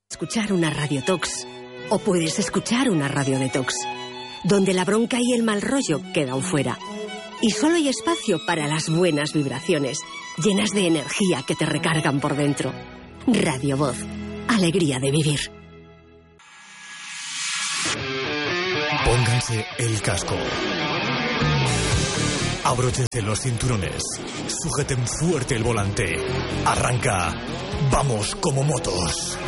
Escuchar una radiotox o puedes escuchar una radiodetox, donde la bronca y el mal rollo quedan fuera. Y solo hay espacio para las buenas vibraciones, llenas de energía que te recargan por dentro. Radio Voz, alegría de vivir. Pónganse el casco. Abróchense los cinturones. Sujeten fuerte el volante. Arranca. Vamos como motos.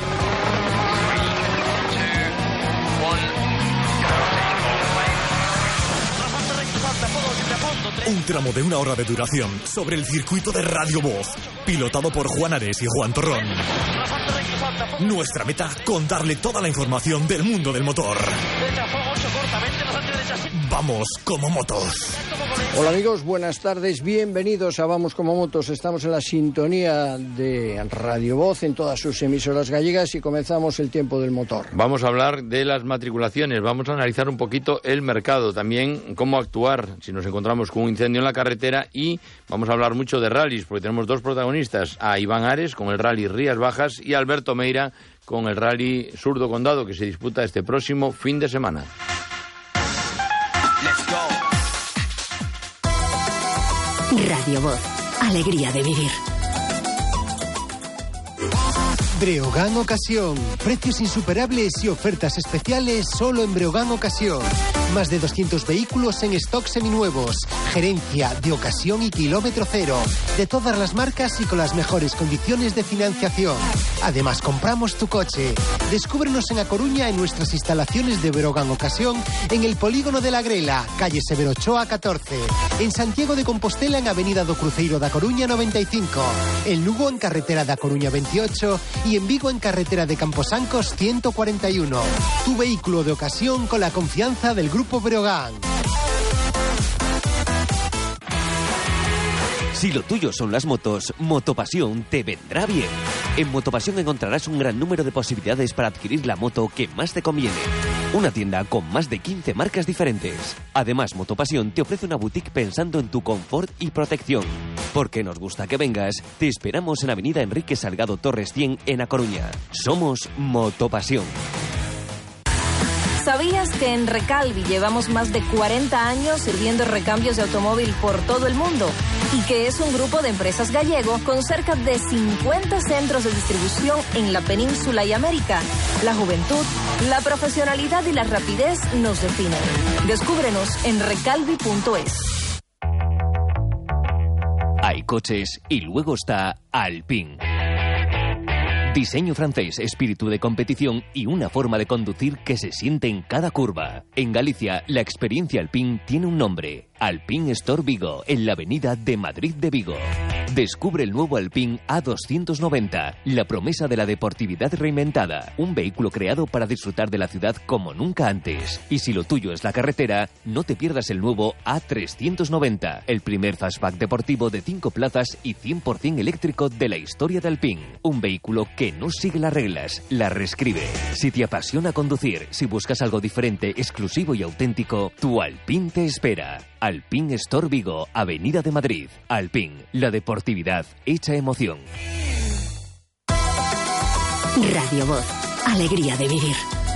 Un tramo de 1 hora de duración sobre el circuito de Radio Voz, pilotado por Juan Ares y Juan Torrón. Nuestra meta, contarle toda la información del mundo del motor. Vamos como motos. Hola amigos, buenas tardes, bienvenidos a Vamos como motos. Estamos en la sintonía de Radio Voz en todas sus emisoras gallegas y comenzamos el tiempo del motor. Vamos a hablar de las matriculaciones, vamos a analizar un poquito el mercado, también cómo actuar si nos encontramos con un incendio en la carretera, y vamos a hablar mucho de rallies porque tenemos dos protagonistas, a Iván Ares con el rally Rías Bajas y a Alberto Meira con el rally Surdo Condado, que se disputa este próximo fin de semana. Radio Voz, alegría de vivir. Breogán Ocasión. Precios insuperables y ofertas especiales solo en Breogán Ocasión. Más de 200 vehículos en stock seminuevos. Gerencia de ocasión y kilómetro cero. De todas las marcas y con las mejores condiciones de financiación. Además, compramos tu coche. Descúbrenos en A Coruña en nuestras instalaciones de Breogán Ocasión en el Polígono de la Grela, calle Severo Ochoa 14. En Santiago de Compostela en Avenida do Cruceiro da Coruña 95. En Lugo en carretera da Coruña 28 y en Vigo en carretera de Camposancos 141. Tu vehículo de ocasión con la confianza del Grupo Breogán. Si lo tuyo son las motos, Motopasión te vendrá bien. En Motopasión encontrarás un gran número de posibilidades para adquirir la moto que más te conviene. Una tienda con más de 15 marcas diferentes. Además, Motopasión te ofrece una boutique pensando en tu confort y protección. Porque nos gusta que vengas, te esperamos en Avenida Enrique Salgado Torres 100 en A Coruña. Somos Motopasión. ¿Sabías que en Recalvi llevamos más de 40 años sirviendo recambios de automóvil por todo el mundo? Y que es un grupo de empresas gallego con cerca de 50 centros de distribución en la península y América. La juventud, la profesionalidad y la rapidez nos definen. Descúbrenos en recalvi.es. Hay coches y luego está Alpine. Diseño francés, espíritu de competición y una forma de conducir que se siente en cada curva. En Galicia, la experiencia Alpine tiene un nombre. Alpine Store Vigo, en la avenida de Madrid de Vigo. Descubre el nuevo Alpine A290, la promesa de la deportividad reinventada. Un vehículo creado para disfrutar de la ciudad como nunca antes. Y si lo tuyo es la carretera, no te pierdas el nuevo A390, el primer fastback deportivo de 5 plazas y 100% eléctrico de la historia de Alpine. Un vehículo que no sigue las reglas, las reescribe. Si te apasiona conducir, si buscas algo diferente, exclusivo y auténtico, tu Alpine te espera. Alpine Store Vigo, Avenida de Madrid. Alpine, la deportividad hecha emoción. Radio Voz, alegría de vivir.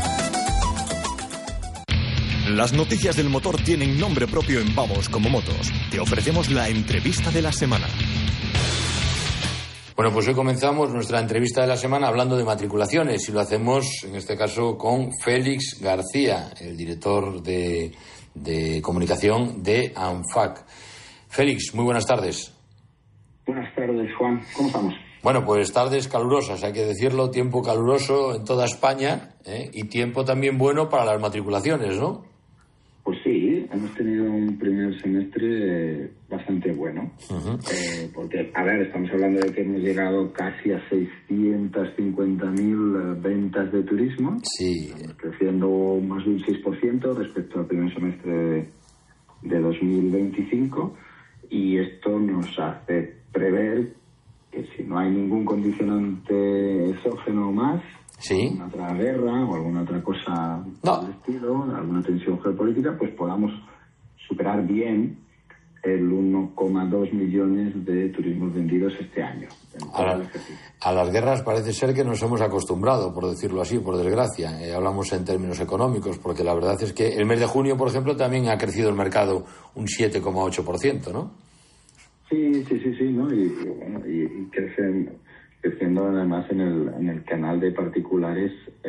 Las noticias del motor tienen nombre propio en Vamos como motos. Te ofrecemos la entrevista de la semana. Bueno, pues hoy comenzamos nuestra entrevista de la semana hablando de matriculaciones y lo hacemos en este caso con Félix García, el director de comunicación de ANFAC. Félix, muy buenas tardes. Buenas tardes, Juan. ¿Cómo estamos? Bueno, pues tardes calurosas, hay que decirlo, tiempo caluroso en toda España, y tiempo también bueno para las matriculaciones, ¿no? Pues sí, hemos tenido un primer semestre bastante bueno. Uh-huh. Porque, a ver, estamos hablando de que hemos llegado casi a 650.000 ventas de turismo. Sí. Estamos creciendo más de un 6% respecto al primer semestre de 2025. Y esto nos hace prever que si no hay ningún condicionante exógeno más, sí, alguna otra guerra o alguna otra cosa del estilo, alguna tensión geopolítica, pues podamos superar bien el 1,2 millones de turismos vendidos este año. A las guerras parece ser que nos hemos acostumbrado, por decirlo así, por desgracia. Hablamos en términos económicos, porque la verdad es que el mes de junio, por ejemplo, también ha crecido el mercado un 7,8%, ¿no? Sí, ¿no? Y creciendo además en el canal de particulares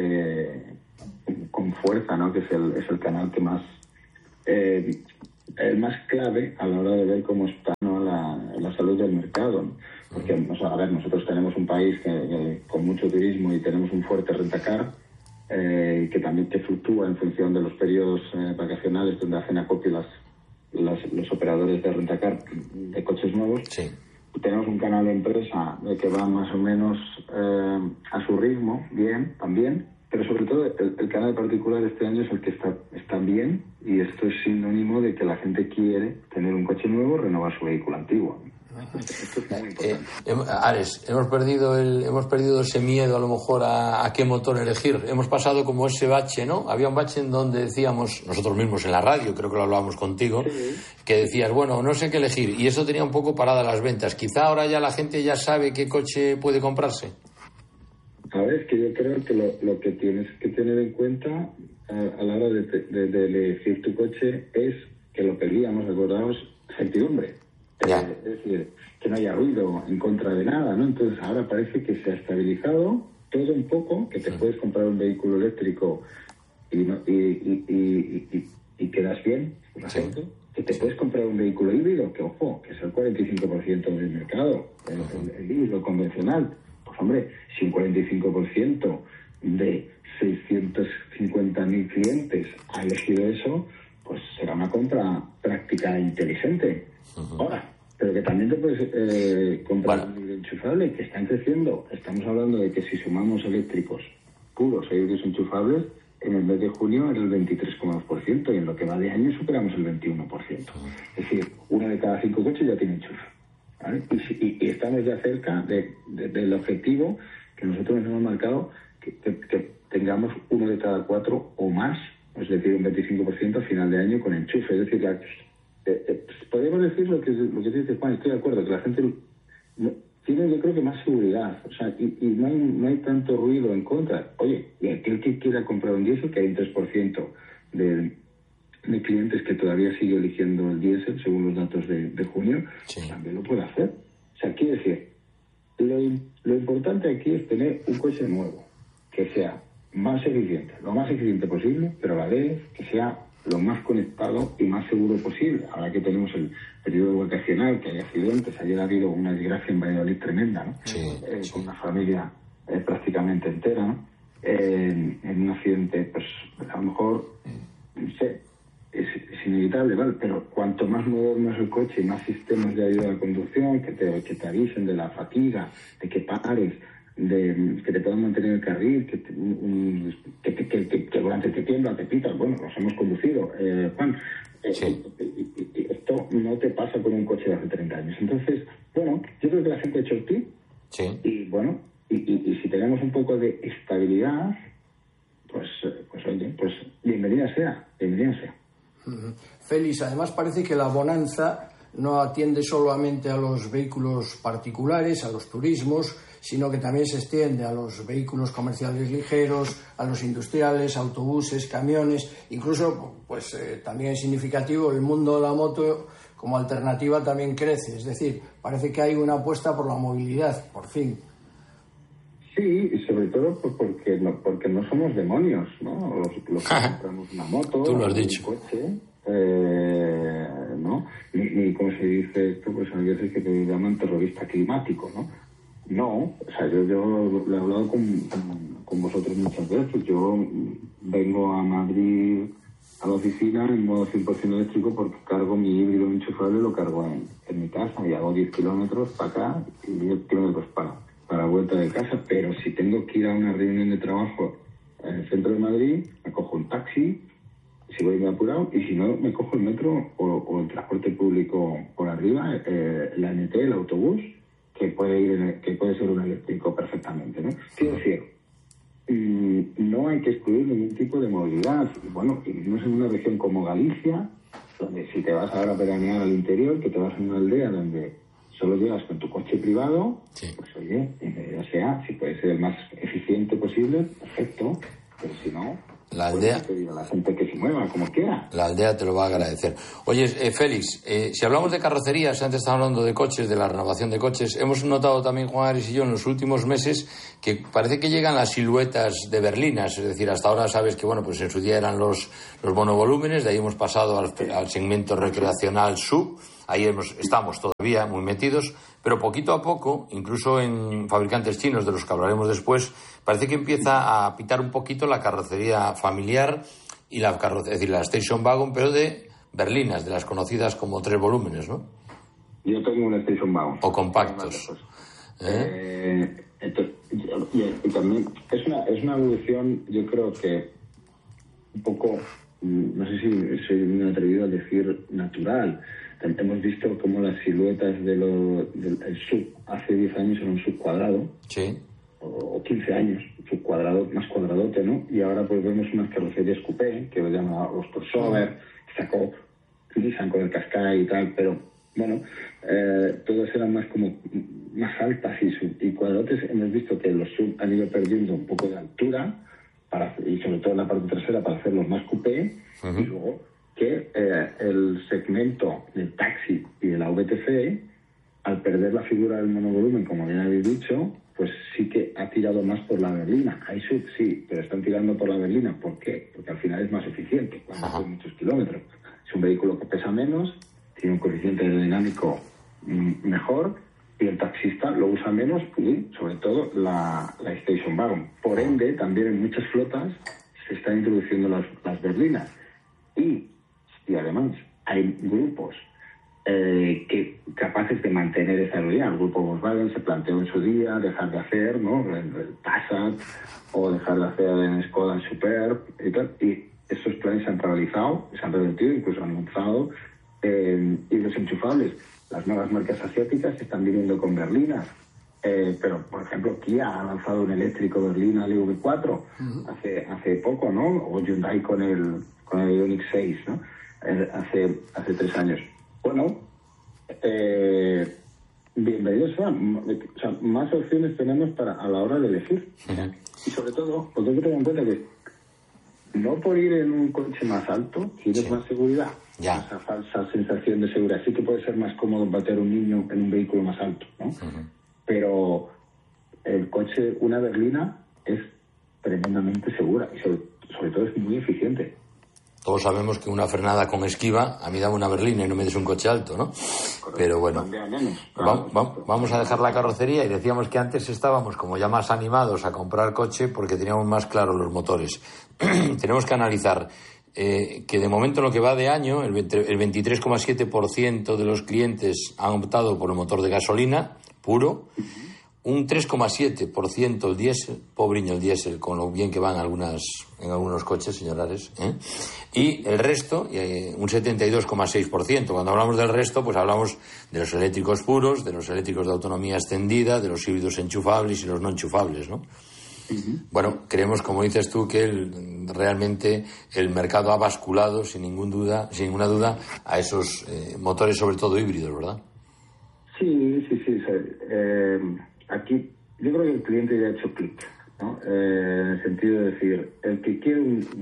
con fuerza, ¿no? Que es el canal que más el más clave a la hora de ver cómo está, ¿no? la salud del mercado, ¿no? Porque nosotros tenemos un país con mucho turismo y tenemos un fuerte rentacar que también fluctúa en función de los periodos vacacionales donde hacen acopio los operadores de rentacar de coches nuevos. Sí. Tenemos un canal de empresa que va más o menos a su ritmo, bien, también, pero sobre todo el canal de particular este año es el que está bien, y esto es sinónimo de que la gente quiere tener un coche nuevo, renovar su vehículo antiguo. Esto es muy importante. Ares, hemos perdido ese miedo a lo mejor a qué motor elegir. Hemos pasado como ese bache, ¿no? Había un bache en donde decíamos, nosotros mismos en la radio, creo que lo hablábamos contigo, sí, que decías, bueno, no sé qué elegir, y eso tenía un poco parada las ventas. Quizá ahora ya la gente ya sabe qué coche puede comprarse. A ver, es que yo creo que lo que tienes que tener en cuenta a la hora de elegir tu coche es que lo pedíamos, acordaos, certidumbre. Es decir, que no haya ruido en contra de nada, ¿no? Entonces ahora parece que se ha estabilizado todo un poco, que te puedes comprar un vehículo eléctrico y quedas bien, por ejemplo. Sí. Que te puedes comprar un vehículo híbrido, que ojo, que es el 45% del mercado, el híbrido convencional. Pues hombre, si un 45% de 650.000 clientes ha elegido eso, pues será una compra práctica e inteligente. Ahora, pero que también te puedes comprar un híbrido enchufable, que están creciendo. Estamos hablando de que si sumamos eléctricos puros e híbridos enchufables, en el mes de junio era el 23,2%, y en lo que va de año superamos el 21%. Es decir, 1 de cada 5 coches ya tiene enchufe, ¿vale? Y estamos ya cerca del objetivo que nosotros nos hemos marcado, que tengamos 1 de cada 4 o más, es decir, un 25% a final de año con enchufe. Es decir, podemos decir lo que dice Juan, estoy de acuerdo, que la gente tiene, yo creo, que más seguridad, o sea, y no hay tanto ruido en contra. Oye, y aquel que quiera comprar un diésel, que hay un 3% de clientes que todavía sigue eligiendo el diésel, según los datos de junio, sí, también lo puede hacer. O sea, quiere decir, lo importante aquí es tener un coche nuevo, que sea más eficiente, lo más eficiente posible, pero a la vez que sea lo más conectado y más seguro posible. Ahora que tenemos el periodo vacacional, que hay accidentes, ayer ha habido una desgracia en Valladolid tremenda, ¿no? Sí, sí. Con una familia prácticamente entera, ¿no? En un accidente, pues a lo mejor, no sé, es inevitable, ¿vale? Pero cuanto más moderno es el coche y más sistemas de ayuda a la conducción, que te avisen de la fatiga, de que pares, que te puedan mantener en el carril, que el volante te tiembla, te pita. Bueno, los hemos conducido, Juan. Sí. Esto no te pasa con un coche de hace 30 años. Entonces, bueno, yo creo que la gente ha hecho el clic. Sí. Y bueno, y si tenemos un poco de estabilidad, pues oye, pues bienvenida sea. Félix, además parece que la bonanza no atiende solamente a los vehículos particulares, a los turismos, sino que también se extiende a los vehículos comerciales ligeros, a los industriales, autobuses, camiones. Incluso, pues también es significativo, el mundo de la moto como alternativa también crece. Es decir, parece que hay una apuesta por la movilidad, por fin. Sí, y sobre todo porque no somos demonios, ¿no? Los que compramos una moto, tú lo has dicho, un coche, ¿no? Ni como se dice esto, pues a veces que te llaman terrorista climático, ¿no? No, o sea, yo lo he hablado con vosotros muchas veces. Yo vengo a Madrid a la oficina en modo 100% eléctrico porque cargo mi híbrido enchufable, lo cargo en mi casa y hago 10 kilómetros para acá y 10 kilómetros para vuelta de casa. Pero si tengo que ir a una reunión de trabajo en el centro de Madrid, me cojo un taxi, si voy muy apurado, y si no, me cojo el metro o el transporte público por arriba, la NT, el autobús, que puede ser un eléctrico perfectamente, ¿no? Quiero decir, no hay que excluir ningún tipo de movilidad. Y bueno, y vivimos en una región como Galicia, donde si te vas ahora a veranear al interior, que te vas a una aldea donde solo llegas con tu coche privado, pues oye, o sea, si puede ser el más eficiente posible, perfecto, pero si no, la aldea, pedir a la gente que se mueva como quiera. La aldea te lo va a agradecer. Oye, Félix, si hablamos de carrocerías, antes estaba hablando de coches, de la renovación de coches, hemos notado también, Juan Ares y yo, en los últimos meses, que parece que llegan las siluetas de berlinas, es decir, hasta ahora sabes que, bueno, pues en su día eran los monovolúmenes, de ahí hemos pasado al segmento recreacional SUV, ahí estamos todavía muy metidos, pero poquito a poco, incluso en fabricantes chinos, de los que hablaremos después, parece que empieza a pitar un poquito la carrocería familiar y es decir, la station wagon, pero de berlinas, de las conocidas como 3 volúmenes, ¿no? Yo tengo una station wagon. O compactos. Entonces, y también es una evolución, yo creo que un poco, no sé si soy muy atrevido a decir natural. Hemos visto cómo las siluetas del sub hace 10 años era un sub cuadrado. Sí. O 15 años, sub cuadrado, más cuadradote, ¿no? Y ahora pues vemos unas carrocerías coupé, que lo llaman los crossover, sacó Nissan con el Qashqai y tal, pero bueno, todas eran más como más altas y cuadradotes. Hemos visto que los sub han ido perdiendo un poco de altura y sobre todo en la parte trasera para hacerlos más coupé. Y luego que el segmento del taxi y de la VTC, al perder la figura del monovolumen, como bien habéis dicho, pues sí que ha tirado más por la berlina. Hay sub, sí, pero están tirando por la berlina. ¿Por qué? Porque al final es más eficiente cuando hace muchos kilómetros. Es un vehículo que pesa menos, tiene un coeficiente aerodinámico mejor, y el taxista lo usa menos, y sobre todo la station wagon. Por ende, también en muchas flotas se están introduciendo las berlinas. Y además hay grupos que capaces de mantener esa aerolínea. El grupo Volkswagen se planteó en su día dejar de hacer, ¿no?, el Passat, o dejar de hacer en Skoda, en Superb y tal, y esos planes se han paralizado, se han revertido, incluso han lanzado, y los enchufables, las nuevas marcas asiáticas están viniendo con berlinas, pero por ejemplo Kia ha lanzado un eléctrico berlina EV4 hace poco, ¿no?, o Hyundai con el Ioniq 6, ¿no?, hace 3 años. Bueno, bienvenidos sean. O sea, más opciones tenemos a la hora de elegir. Y sobre todo, porque hay que tener en cuenta que no por ir en un coche más alto tienes más seguridad. Esa falsa sensación de seguridad. Sí que puede ser más cómodo bater un niño en un vehículo más alto, ¿no? Pero el coche, una berlina, es tremendamente segura y sobre todo es muy eficiente. Todos sabemos que una frenada con esquiva, a mí dame una berlina y no me des un coche alto, ¿no? Correcto. Pero bueno, vamos a dejar la carrocería, y decíamos que antes estábamos como ya más animados a comprar coche porque teníamos más claros los motores. Tenemos que analizar que de momento en lo que va de año, el 23,7% de los clientes han optado por el motor de gasolina puro, un 3,7% el diésel, pobreño el diésel, con lo bien que van en algunos coches, señor Ares, y el resto, un 72,6%. Cuando hablamos del resto, pues hablamos de los eléctricos puros, de los eléctricos de autonomía extendida, de los híbridos enchufables y los no enchufables, ¿no? Bueno, creemos, como dices tú, que realmente el mercado ha basculado sin ninguna duda a esos motores, sobre todo híbridos, ¿verdad? Sí. Aquí yo creo que el cliente ya ha hecho clic, ¿no? En el sentido de decir, el que quiere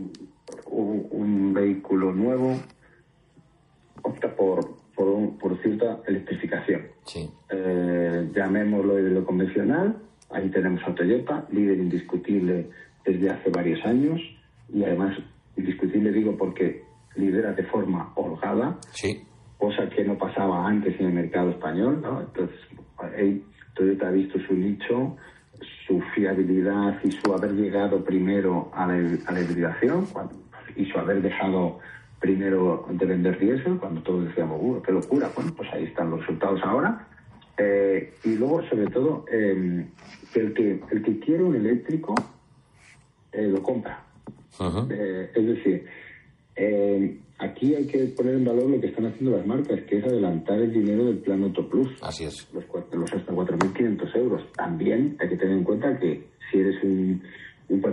un vehículo nuevo opta por cierta electrificación. Sí. Llamémoslo de lo convencional. Ahí tenemos a Toyota, líder indiscutible desde hace varios años, y además indiscutible digo porque lidera de forma holgada, cosa que no pasaba antes en el mercado español, ¿no? Entonces Toyota ha visto su nicho, su fiabilidad y su haber llegado primero a la hibridación, y su haber dejado primero de vender diésel, cuando todos decíamos, qué locura. Bueno, pues ahí están los resultados ahora. Y luego, sobre todo, que el que quiere un eléctrico lo compra. Es decir, aquí hay que poner en valor lo que están haciendo las marcas, que es adelantar el dinero del plan Auto Plus. Así es. Los hasta 4.500 euros. También hay que tener en cuenta que si eres un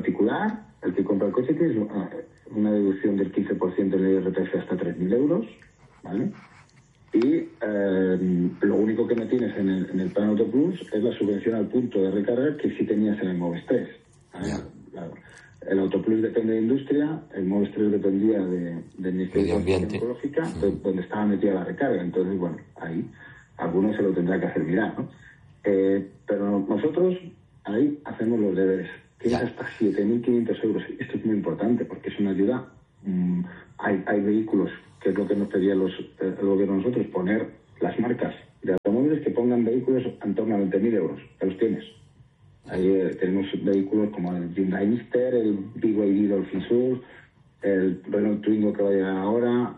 particular, el que compra el coche, tienes una deducción del 15% en el IRPF hasta 3.000 euros, ¿vale? Y lo único que no tienes en el plan Auto Plus es la subvención al punto de recarga que sí tenías en el Moves 3. Claro. El Auto Plus depende de industria, el Moves 3 dependía del Ministerio de Transición Ecológica, donde estaba metida la recarga. Entonces, bueno, ahí algunos se lo tendrá que hacer mirar, ¿no? Pero nosotros ahí hacemos los deberes. Tienes hasta 7.500 euros. Esto es muy importante porque es una ayuda. Hay vehículos, que es lo que nos pedía el gobierno a nosotros, poner las marcas de automóviles que pongan vehículos en torno a 20.000 euros. Ya los tienes. Ahí tenemos vehículos como el Hyundai Mister, el BYD Dolphin Sur, el Renault Twingo que va a llegar ahora,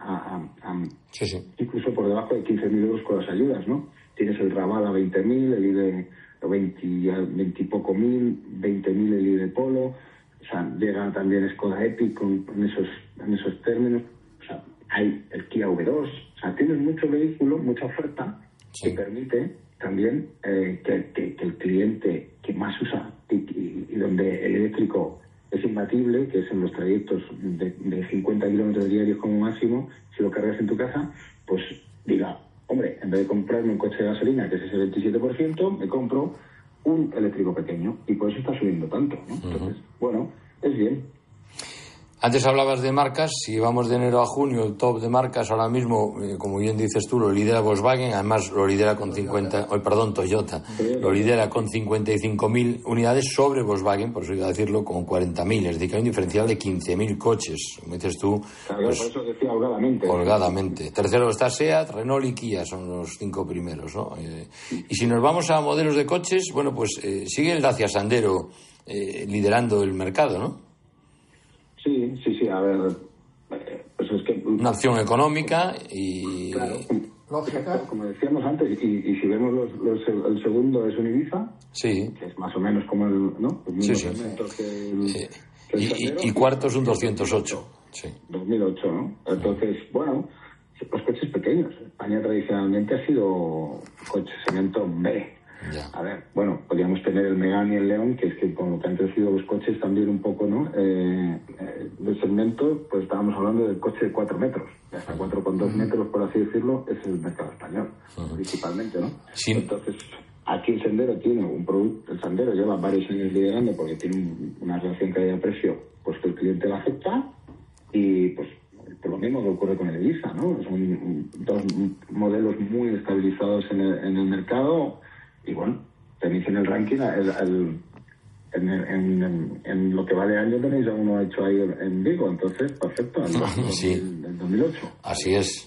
incluso por debajo de 15.000 euros con las ayudas, ¿no? Tienes el Raval a 20.000, el ID 20 y poco mil, 20.000 el ID Polo, o sea, llega también Skoda Epic en esos términos, o sea, hay el Kia V2, o sea, tienes mucho vehículo, mucha oferta que permite también que el cliente que más usa y donde el eléctrico es imbatible, que es en los trayectos de 50 kilómetros diarios como máximo, si lo cargas en tu casa, pues diga, hombre, en vez de comprarme un coche de gasolina, que es ese 27%, me compro un eléctrico pequeño, y por eso está subiendo tanto, ¿no? Entonces, bueno, es bien. Antes hablabas de marcas, si vamos de enero a junio, el top de marcas ahora mismo, como bien dices tú, lo lidera Volkswagen, además lo lidera con Toyota, lo lidera con 55.000 unidades sobre Volkswagen, por eso iba a decirlo, con 40.000, es decir, que hay un diferencial de 15.000 coches, como dices tú. Claro, pues, por eso decía holgadamente. Holgadamente. Tercero está SEAT, Renault y Kia, son los 5 primeros, ¿no? Y si nos vamos a modelos de coches, bueno, pues sigue el Dacia Sandero liderando el mercado, ¿no? Sí, a ver, pues es que... Una opción económica y... Claro, lógica, como decíamos antes, y si vemos el segundo es un Ibiza, sí, que es más o menos como el, ¿no? El mismo segmento y cuarto es un 208, sí. 2008, ¿no? Entonces, bueno, los coches pequeños. España tradicionalmente ha sido coche segmento B. Ya. A ver, bueno, podríamos tener el Megane y el León, que es que con lo que han crecido los coches también un poco, ¿no? De segmento, pues estábamos hablando del coche de 4 metros, hasta 4,2 metros, por así decirlo, es el mercado español, principalmente, ¿no? Sí. Entonces, aquí el Sandero tiene un producto, el Sandero lleva varios años liderando porque tiene una relación calidad-precio, pues que el cliente la acepta, y pues por lo mismo que ocurre con el Ibiza, ¿no? Son dos modelos muy estabilizados en el mercado. Y bueno, tenéis en el ranking, en lo que va de año tenéis a uno hecho ahí en Vigo, entonces, perfecto, el 2008. Así es.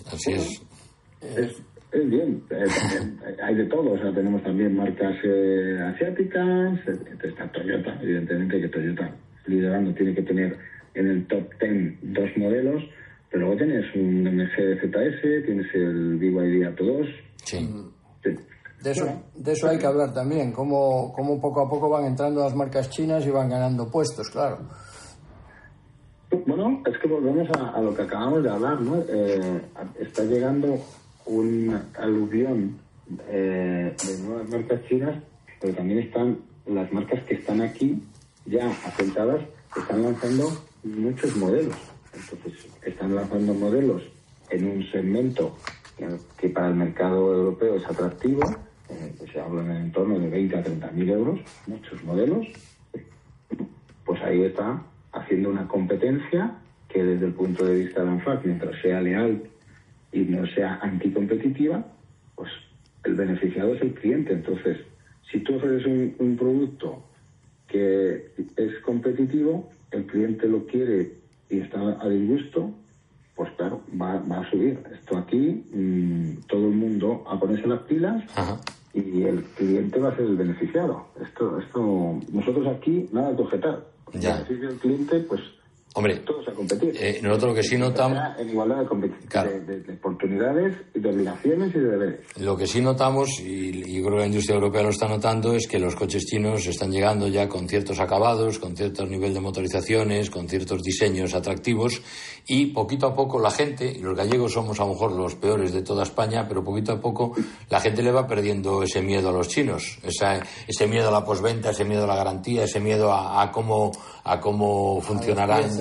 Es bien, hay de todo, o sea, tenemos también marcas asiáticas, está Toyota, evidentemente que Toyota liderando tiene que tener en el top 10 2 modelos, pero luego tienes un MG ZS, tienes el BYD Atto 2. Sí. De eso hay que hablar también, cómo poco a poco van entrando las marcas chinas y van ganando puestos, claro. Bueno, es que volvemos a lo que acabamos de hablar, ¿no? Está llegando un aluvión de nuevas marcas chinas, pero también están las marcas que están aquí ya asentadas, están lanzando muchos modelos. Entonces, están lanzando modelos en un segmento que para el mercado europeo es atractivo, se habla en el entorno de 20 a 30.000 euros, muchos modelos, pues ahí está haciendo una competencia que desde el punto de vista de ANFAC, mientras sea leal y no sea anticompetitiva, pues el beneficiado es el cliente. Entonces, si tú ofreces un producto que es competitivo, el cliente lo quiere y está a disgusto, pues claro, va a subir. Esto aquí, todo el mundo a ponerse las pilas. Ajá. Y el cliente va a ser el beneficiado. Esto nosotros aquí nada que objetar. El beneficio del cliente, pues hombre, todos a competir. Nosotros lo que sí notamos... En igualdad de oportunidades y de obligaciones y de deberes. Lo que sí notamos, y creo que la industria europea lo está notando, es que los coches chinos están llegando ya con ciertos acabados, con cierto nivel de motorizaciones, con ciertos diseños atractivos, y poquito a poco la gente, y los gallegos somos a lo mejor los peores de toda España, pero poquito a poco la gente le va perdiendo ese miedo a los chinos, ese miedo a la postventa, ese miedo a la garantía, ese miedo a cómo funcionarán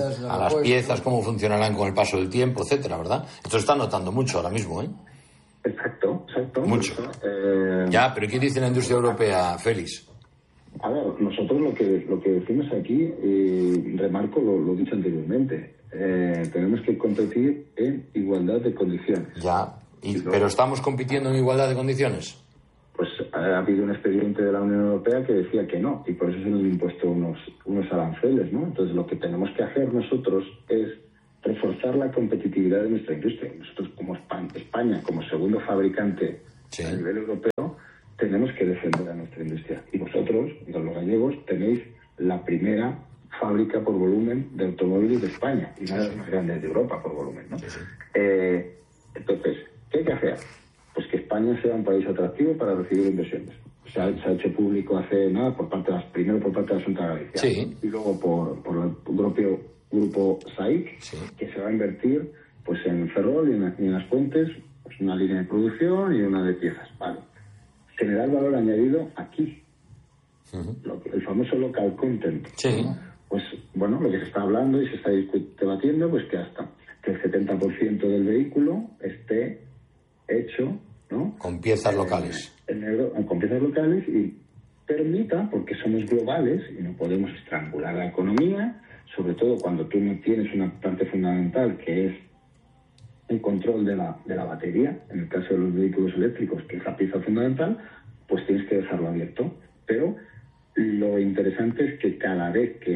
a las piezas, cómo funcionarán con el paso del tiempo, etcétera, ¿verdad? Esto se está notando mucho ahora mismo, ¿eh? Exacto. Mucho. Ya, pero ¿qué dice la industria europea, Félix? A ver, nosotros lo que decimos aquí, remarco lo dicho anteriormente, tenemos que competir en igualdad de condiciones. Ya, pero ¿estamos compitiendo en igualdad de condiciones? Pues ha habido un expediente de la Unión Europea que decía que no, y por eso se nos han impuesto unos aranceles, ¿no? Entonces lo que tenemos que hacer nosotros es reforzar la competitividad de nuestra industria. Nosotros como España, como segundo fabricante a nivel europeo, tenemos que defender a nuestra industria. Y vosotros, los gallegos, tenéis la primera fábrica por volumen de automóviles de España, y una de las más grandes de Europa por volumen, ¿no? Entonces, ¿qué hay que hacer? Pues que España sea un país atractivo para recibir inversiones. Se ha hecho público hace nada, primero por parte de la Junta de Galicia, y luego por el propio grupo SAIC, que se va a invertir pues en Ferrol y en las Fuentes, pues una línea de producción y una de piezas. Vale. Generar valor añadido aquí. El famoso local content. ¿No? Pues bueno, lo que se está hablando y se está debatiendo, pues que hasta que el 70% del vehículo esté hecho, ¿no? Con piezas locales. Con piezas locales, y permita, porque somos globales y no podemos estrangular la economía, sobre todo cuando tú no tienes una parte fundamental que es el control de la batería, en el caso de los vehículos eléctricos, que es la pieza fundamental, pues tienes que dejarlo abierto. Pero lo interesante es que cada vez que